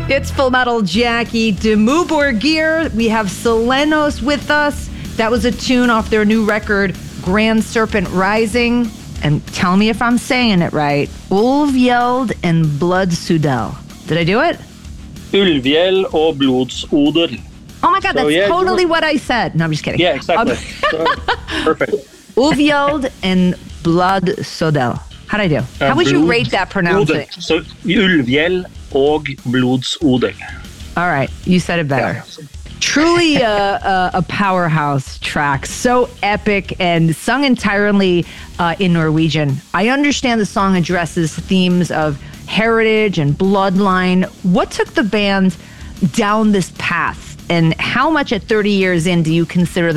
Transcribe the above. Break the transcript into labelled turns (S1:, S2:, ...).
S1: It's Full Metal Jackie Demuborgir. We have Selenos with us. That was a tune off their new record, Grand Serpent Rising. And tell me if I'm saying it right. Ulvjeld and Blodsudel. Did I do it?
S2: Ulvjeld og Blodsoder.
S1: Oh my God, that's totally what I said. No, I'm just kidding.
S2: Yeah, exactly. Perfect.
S1: Ulvjeld and Blodsudel. How'd I do? How would you rate that pronouncing?
S2: So Ulvjeld og Blodsoder.
S1: All right, you said it better.
S2: Yeah.
S1: Truly a powerhouse track, so epic and sung entirely in Norwegian. I understand the song addresses themes of heritage and bloodline. What took the band down this path, and how much at 30 years in do you consider